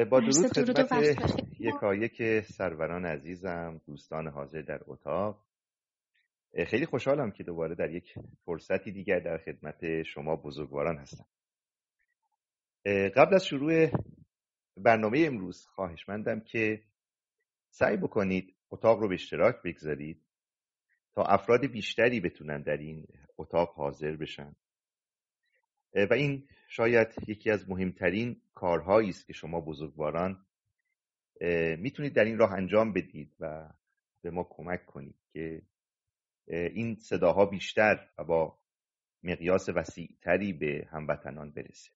با درود عرض درود و خدمت وقت بخیر. یکایک سروران عزیزم، دوستان حاضر در اتاق. خیلی خوشحالم که دوباره در یک فرصتی دیگر در خدمت شما بزرگواران هستم. قبل از شروع برنامه امروز خواهشمندم که سعی بکنید اتاق رو به اشتراک بگذارید تا افراد بیشتری بتونن در این اتاق حاضر بشن و این شاید یکی از مهمترین کارهایی است که شما بزرگواران میتونید در این راه انجام بدید و به ما کمک کنید که این صداها بیشتر و با مقیاس وسیعتری به هموطنان برسه.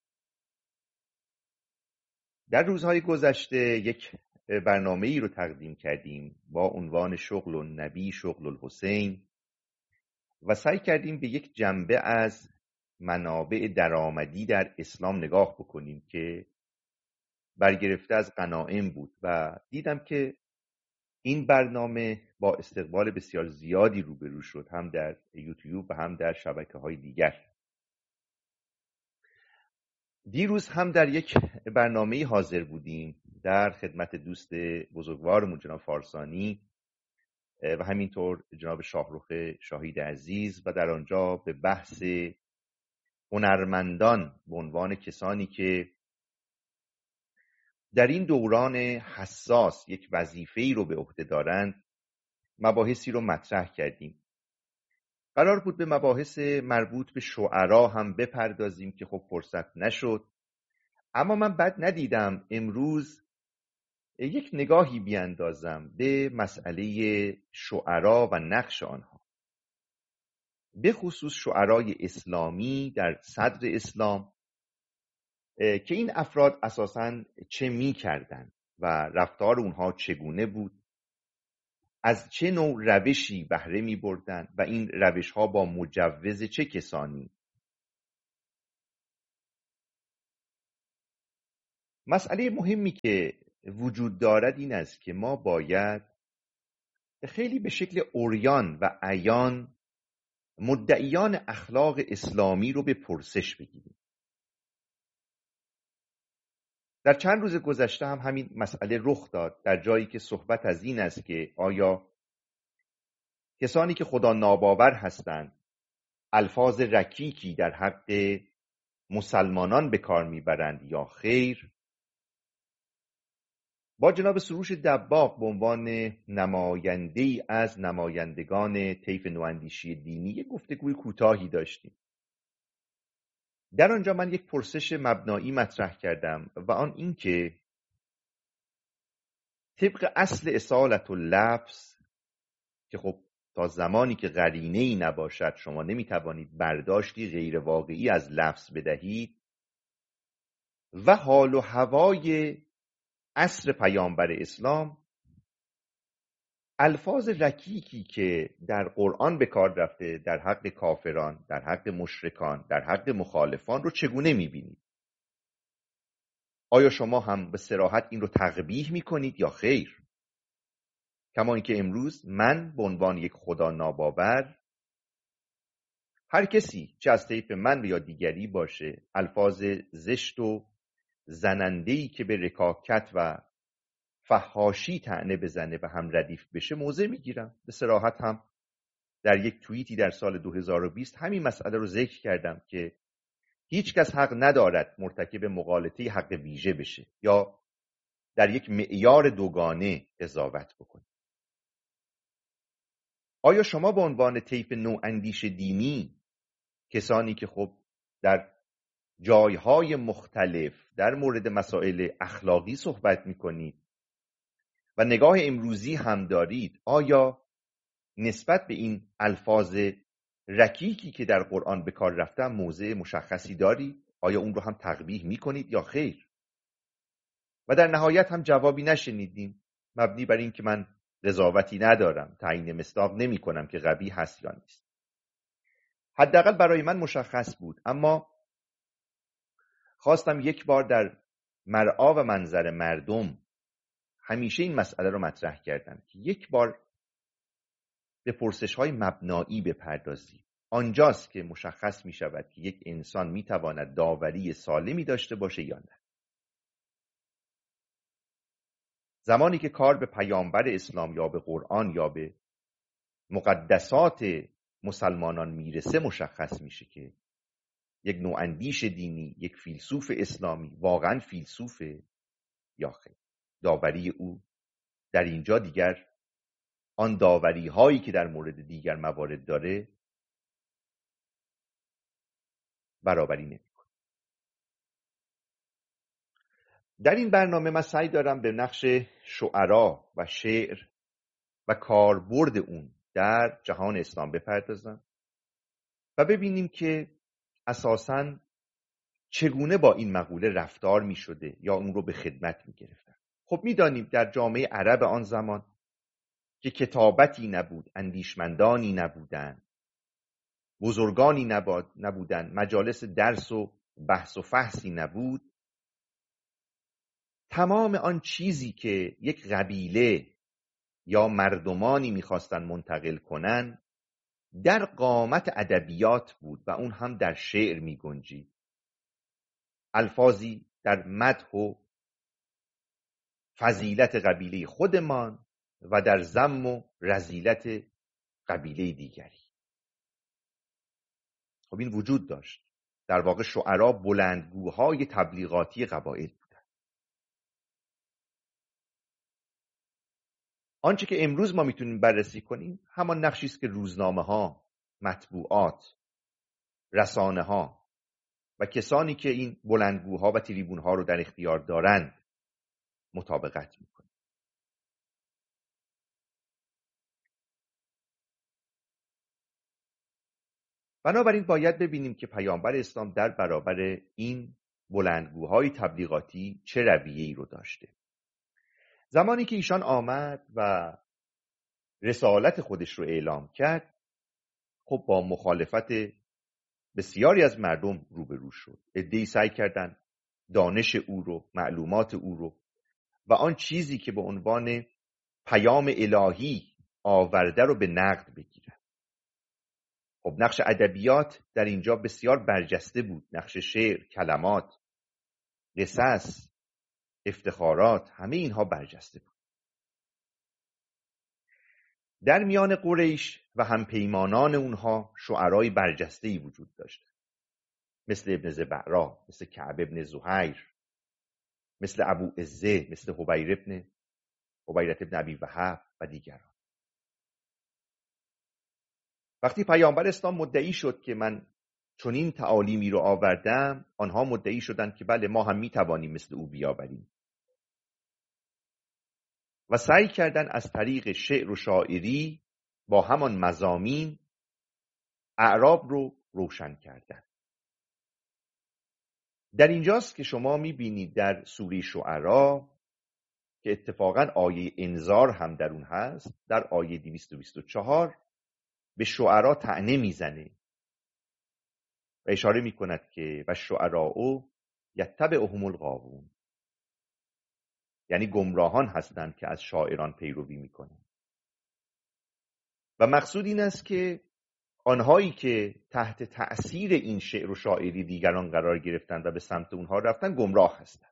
در روزهای گذشته یک برنامه‌ای رو تقدیم کردیم با عنوان شغل النبی شغل الحسین و سعی کردیم به یک جنبه از منابع درآمدی در اسلام نگاه بکنیم که برگرفته از غنایم بود و دیدم که این برنامه با استقبال بسیار زیادی روبرو شد، هم در یوتیوب و هم در شبکه‌های دیگر. دیروز هم در یک برنامه‌ای حاضر بودیم در خدمت دوست بزرگوارمون جناب فارسانی و همینطور جناب شاهرخ شاهید عزیز و در آنجا به بحث هنرمندان به عنوان کسانی که در این دوران حساس یک وظیفه‌ای رو به عهده دارند مباحثی رو مطرح کردیم. قرار بود به مباحث مربوط به شعرا هم بپردازیم که خب فرصت نشد، اما من بد ندیدم امروز یک نگاهی بیاندازم به مسئله شعرا و نقش آنها، به خصوص شعرای اسلامی در صدر اسلام که این افراد اساساً چه می کردن و رفتار اونها چگونه بود، از چه نوع روشی بهره می بردن و این روش ها با مجوز چه کسانی. مسئله مهمی که وجود دارد این است که ما باید خیلی به شکل عریان و عیان مدعیان اخلاق اسلامی رو به پرسش بگیریم. در چند روز گذشته هم همین مسئله رخ داد، در جایی که صحبت از این است که آیا کسانی که خدا ناباور هستند الفاظ رکیکی در حق مسلمانان به کار میبرند یا خیر. با جناب سروش دباغ به عنوان نماینده‌ای از نمایندگان طیف نواندیشی دینی یک گفتگوی کوتاهی داشتیم. در آنجا من یک پرسش مبنایی مطرح کردم و آن این که طبق اصل اصالت اللفظ که خب تا زمانی که قرینه‌ای نباشد شما نمیتوانید برداشتی غیر واقعی از لفظ بدهید و حال و هوای عصر پیامبر اسلام، الفاظ رکیکی که در قرآن به کار رفته در حق کافران، در حق مشرکان، در حق مخالفان رو چگونه میبینید؟ آیا شما هم به صراحت این رو تقبیح میکنید یا خیر؟ کما اینکه امروز من به عنوان یک خدا ناباور، هر کسی چه از طیف من یا دیگری باشه الفاظ زشت و زننده‌ای که به رکاکت و فحاشی طعنه بزنه و هم ردیف بشه موضع میگیرم. به صراحت هم در یک توییتی در سال 2020 همین مسئله رو ذکر کردم که هیچ کس حق ندارد مرتکب مغالطه حق ویژه بشه یا در یک معیار دوگانه قضاوت بکنه. آیا شما به عنوان طیف نواندیش دینی، کسانی که خب در جایهای مختلف در مورد مسائل اخلاقی صحبت میکنید و نگاه امروزی هم دارید، آیا نسبت به این الفاظ رکیکی که در قرآن به کار رفته موضع مشخصی دارید؟ آیا اون رو هم تقبیح میکنید یا خیر؟ و در نهایت هم جوابی نشنیدیم، مبنی بر این که من قضاوتی ندارم، تعیین مصداق نمی کنم که قبیح هست یا نیست. حداقل برای من مشخص بود، اما خواستم یک بار در مرعا و منظر مردم همیشه این مسئله رو مطرح کردم که یک بار به پرسش‌های مبنایی بپردازیم. آنجاست که مشخص می شود که یک انسان می تواند داوری سالمی داشته باشه یا نه. زمانی که کار به پیامبر اسلام یا به قرآن یا به مقدسات مسلمانان میرسه مشخص میشه که یک نواندیش دینی، یک فیلسوف اسلامی واقعا فیلسوفه یا خیر. داوری او در اینجا دیگر آن داوری هایی که در مورد دیگر موارد داره برابری نمیکنه. در این برنامه من سعی دارم به نقش شعرا و شعر و کاربرد اون در جهان اسلام بپردازم و ببینیم که اساساً چگونه با این مقوله رفتار می شده یا اون رو به خدمت می گرفتن. خب می دانیم در جامعه عرب آن زمان که کتابتی نبود، اندیشمندانی نبودن، بزرگانی نبودن، مجالس درس و بحث و فحصی نبود، تمام آن چیزی که یک قبیله یا مردمانی میخواستن منتقل کنن در قامت ادبیات بود و اون هم در شعر میگنجید. الفاظی در مدح و فضیلت قبیله خودمان و در ذم و رذیلت قبیله دیگری. خب این وجود داشت. در واقع شعرا بلندگوهای تبلیغاتی قبایل بودند. آنچه که امروز ما میتونیم بررسی کنیم همان نقشی است که روزنامه‌ها، مطبوعات، رسانه‌ها و کسانی که این بلندگوها و تریبون‌ها رو در اختیار دارند مطابقت میکنه. بنابراین باید ببینیم که پیامبر اسلام در برابر این بلندگوهای تبلیغاتی چه رویه‌ای رو داشته. زمانی که ایشان آمد و رسالت خودش رو اعلام کرد، خب با مخالفت بسیاری از مردم روبرو شد. عده‌ای سعی کردند دانش او رو، معلومات او رو و آن چیزی که به عنوان پیام الهی آورده رو به نقد بگیرن. خب نقش ادبیات در اینجا بسیار برجسته بود. نقش شعر، کلمات، قصص، افتخارات، همه اینها برجسته بود. در میان قریش و همپیمانان اونها شعرای برجسته‌ای وجود داشت، مثل ابن زبعرا، مثل کعب ابن زهیر، مثل ابو عزه، مثل حبیرة ابن ابی وهب و دیگران. وقتی پیامبر اسلام مدعی شد که من چنین تعالیمی رو آوردم، آنها مدعی شدند که بله ما هم میتوانیم مثل او بیاوریم و سعی کردند از طریق شعر و شاعری با همان مضامین اعراب رو روشن کردن. در اینجاست که شما میبینید در سوره شعرا که اتفاقاً آیه انذار هم در اون هست، در آیه 224 به شعرا طعنه میزنه و اشاره میکند که و شعراء یتبعهم الغاوون، یعنی گمراهان هستند که از شاعران پیروی میکنند. و مقصود این است که آنهایی که تحت تأثیر این شعر و شاعری دیگران قرار گرفتند و به سمت اونها رفتن گمراه هستند.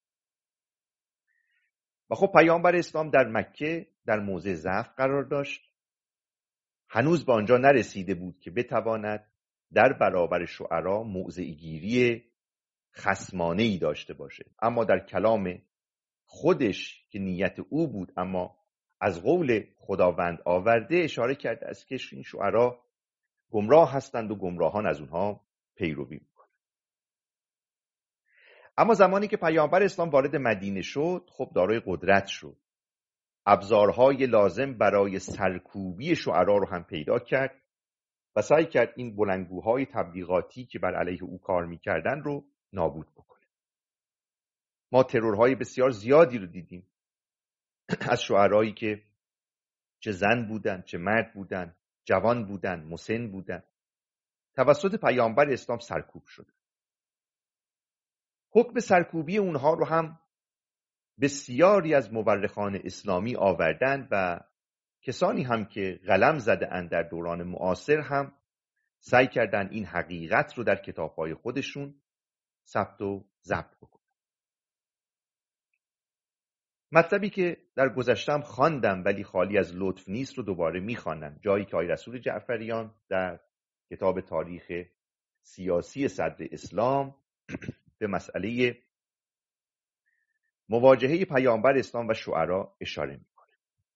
و خب پیامبر اسلام در مکه در موضع ضعف قرار داشت. هنوز به آنجا نرسیده بود که بتواند در برابر شعرا موضع‌گیری خصمانه‌ای داشته باشه. اما در کلام خودش که نیت او بود اما از قول خداوند آورده، اشاره کرده است که این شعرا گمراه هستند و گمراهان از اونها پیروی میکنند. اما زمانی که پیامبر اسلام وارد مدینه شد، خب دارای قدرت شد. ابزارهای لازم برای سرکوبی شعرا رو هم پیدا کرد و سعی کرد این بلندگوهای تبلیغاتی که بر علیه او کار میکردن رو نابود بکنه. ما ترورهای بسیار زیادی رو دیدیم از شعرایی که چه زن بودن، چه مرد بودن، جوان بودن، مسن بودن، توسط پیامبر اسلام سرکوب شد. حکم سرکوبی اونها رو هم بسیاری از مورخان اسلامی آوردند و کسانی هم که قلم زده اند در دوران معاصر هم سعی کردند این حقیقت رو در کتاب‌های خودشون ثبت و ضبط بکنند. مطلبی که در گذشتم خواندم ولی خالی از لطف نیست رو دوباره میخوانم. جایی که آقای رسول جعفریان در کتاب تاریخ سیاسی صدر اسلام به مسئله مواجهه پیامبر اسلام و شعرا اشاره میکنه.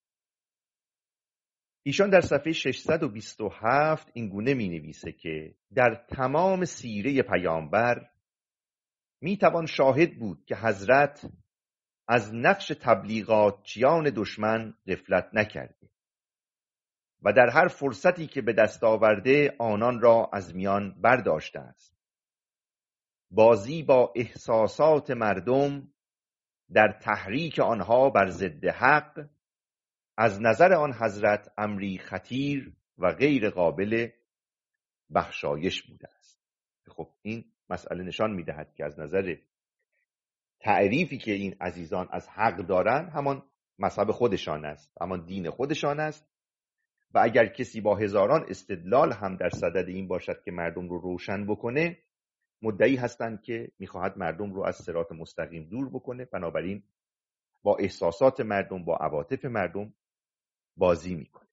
ایشان در صفحه 627 این گونه می نویسه که در تمام سیره پیامبر می توان شاهد بود که حضرت از نقش تبلیغاتچیان دشمن غفلت نکرده و در هر فرصتی که به دست آورده آنان را از میان برداشته است. بازی با احساسات مردم در تحریک آنها بر ضد حق از نظر آن حضرت امری خطیر و غیر قابل بخشایش بوده است. خب این مسئله نشان می‌دهد که از نظر تعریفی که این عزیزان از حق دارن همان مذهب خودشان است، همان دین خودشان است و اگر کسی با هزاران استدلال هم در صدد این باشد که مردم رو روشن بکنه، مدعی هستند که میخواهد مردم رو از صراط مستقیم دور بکنه، بنابراین با احساسات مردم، با عواطف مردم بازی میکنه.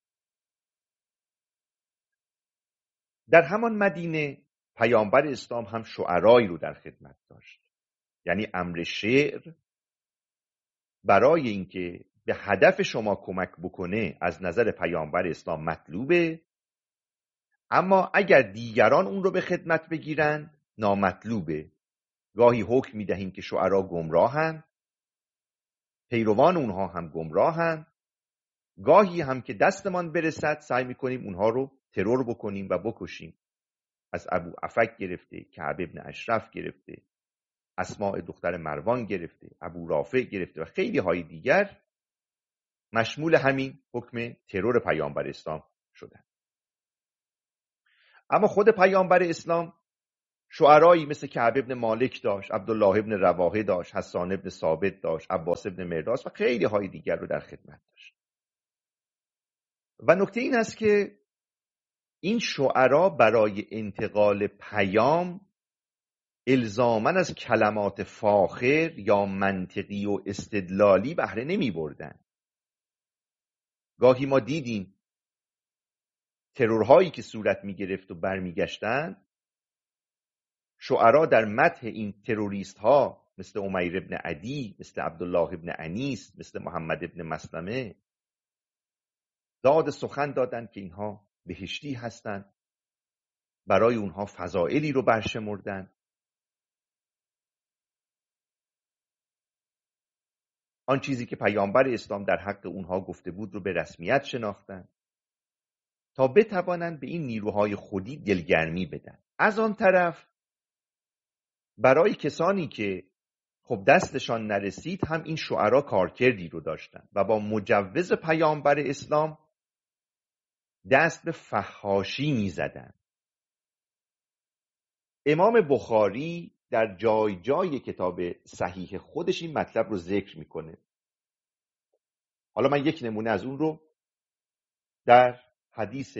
در همان مدینه پیامبر اسلام هم شعرایی رو در خدمت داشت. یعنی امر شعر برای اینکه به هدف شما کمک بکنه از نظر پیامبر اسلام مطلوبه، اما اگر دیگران اون رو به خدمت بگیرن نامطلوبه. گاهی حکم میدهیم که شعرا گمراهن، پیروان اونها هم گمراهن، گاهی هم که دستمان برسد سعی میکنیم اونها رو ترور بکنیم و بکشیم. از ابو افک گرفته، کعب ابن اشرف گرفته، اسماء دختر مروان گرفته، ابو رافع گرفته و خیلی های دیگر مشمول همین حکم ترور پیامبر اسلام شدن. اما خود پیامبر اسلام شعرایی مثل کعب ابن مالک داشت، عبدالله ابن رواحه داشت، حسان ابن ثابت داشت، عباس ابن مرداس و خیلی های دیگر رو در خدمت داشت. و نکته این است که این شعرا برای انتقال پیام الزاماً از کلمات فاخر یا منطقی و استدلالی بهره نمی بردن. گاهی ما دیدیم ترورهایی که صورت می گرفت و برمیگشتن، شعرا در مدح این تروریست ها مثل امیر ابن عدی، مثل عبدالله ابن انیس، مثل محمد ابن مسلمه داد سخن دادن که اینها بهشتی هستند، برای اونها فضائلی رو برشمردن. آن چیزی که پیامبر اسلام در حق اونها گفته بود رو به رسمیت شناختن تا بتوانند به این نیروهای خودی دلگرمی بدن. از آن طرف برای کسانی که خب دستشان نرسید هم این شعرا کارکردی رو داشتن و با مجوز پیامبر اسلام دست به فحاشی می زدن. امام بخاری در جای جای کتاب صحیح خودش این مطلب رو ذکر میکنه. حالا من یک نمونه از اون رو در حدیث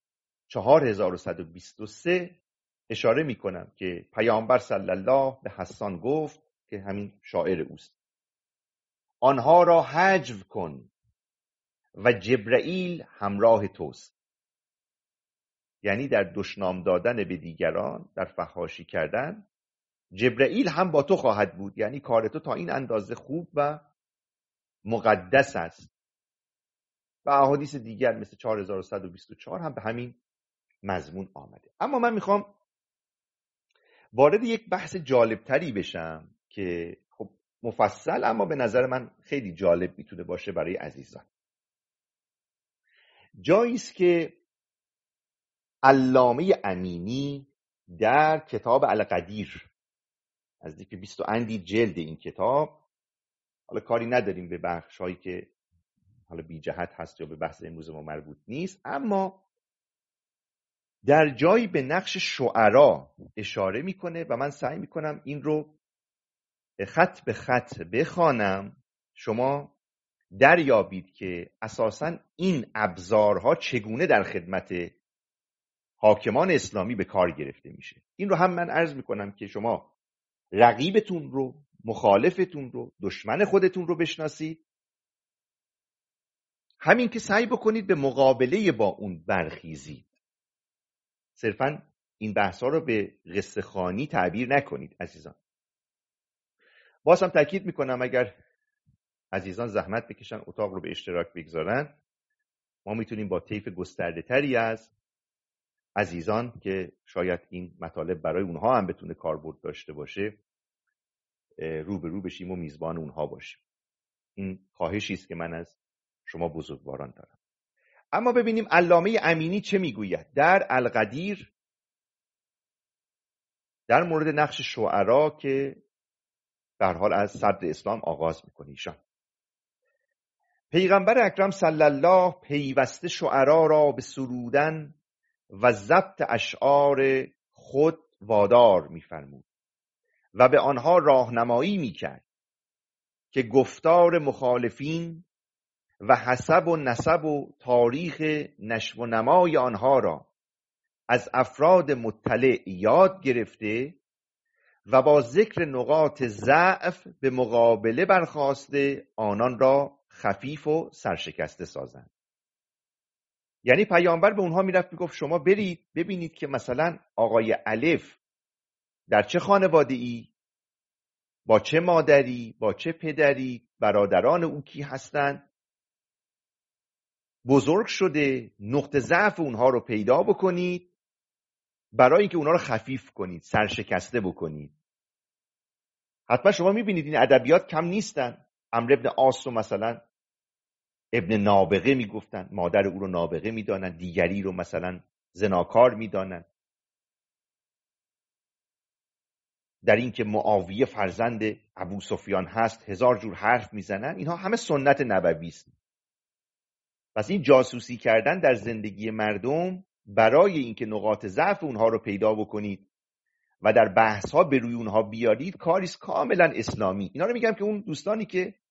4123 اشاره میکنم که پیامبر صلی الله به حسان گفت که همین شاعر اوست: آنها را حجو کن و جبرائیل همراه توست. یعنی در دشنام دادن به دیگران، در فحاشی کردن، جبرائیل هم با تو خواهد بود. یعنی کار تو تا این اندازه خوب و مقدس است. و احادیث دیگر مثل 4124 هم به همین مضمون آمده. اما من میخوام وارد یک بحث جالبتری بشم که خب مفصل اما به نظر من خیلی جالب میتونه باشه برای عزیزان. جایی است که علامه امینی در کتاب القدیر، نزدیک 20 اندی جلد این کتاب، حالا کاری نداریم به بخشایی که حالا بی جهت هست یا به بحث امروز ما مربوط نیست، اما در جایی به نقش شعرا اشاره میکنه و من سعی میکنم این رو خط به خط بخوانم، شما دریابید که اساساً این ابزارها چگونه در خدمت حاکمان اسلامی به کار گرفته میشه. این رو هم من عرض میکنم که شما رقیبتون رو مخالفتون رو، دشمن خودتون رو بشناسید، همین که سعی بکنید به مقابله با اون برخیزید. صرفاً این بحث ها رو به قصه خوانی تعبیر نکنید عزیزان. باز هم تاکید میکنم اگر عزیزان زحمت بکشن اتاق رو به اشتراک بگذارن، ما میتونیم با طیف گسترده تری از عزیزان که شاید این مطالب برای اونها هم بتونه کاربرد داشته باشه روبرو بشیم و میزبان اونها باشیم. این خواهشی است که من از شما بزرگواران دارم. اما ببینیم علامه امینی چه میگوید در القدیر در مورد نقش شعرا که در حال از صدر اسلام آغاز میکنه. ایشان پیغمبر اکرم صلی الله پیوسته شعرا را به سرودن و ضبط اشعار خود وادار می‌فرمود و به آنها راهنمایی می‌کرد که گفتار مخالفین و حسب و نسب و تاریخ نشو و نمای آنها را از افراد مطلع یاد گرفته و با ذکر نقاط ضعف به مقابله برخاسته آنان را خفیف و سرشکسته سازند. یعنی پیامبر به اونها میرفت میگفت شما برید ببینید که مثلا آقای الف در چه خانواده ای، با چه مادری، با چه پدری، برادران او کی هستند، بزرگ شده، نقطه ضعف اونها رو پیدا بکنید برای اینکه اونها رو خفیف کنید، سرشکسته بکنید. حتما شما میبینید این ادبیات کم نیستن. عمرو ابن عاص رو مثلا ابن نابغه میگفتن، مادر او رو نابغه میدانن، دیگری رو مثلا زناکار میدانن. در این که معاویه فرزند ابو سفیان هست 1000 جور حرف میزنن. اینها همه سنت نبوی است. پس این جاسوسی کردن در زندگی مردم برای اینکه نقاط ضعف اونها رو پیدا بکنید و در بحث ها به روی اونها بیارید کاریست کاملا اسلامی. اینا رو میگم که اون دوستانی که